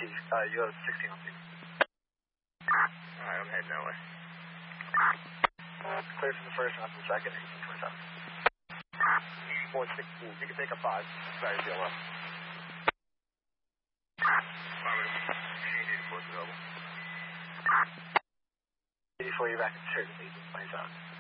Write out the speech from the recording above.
you have 16 on you. Alright, I'm heading that way. Clear from the first and up to the second, 1827. 416, you can take a 5. Sorry, zero. Before you're back in church, 1827.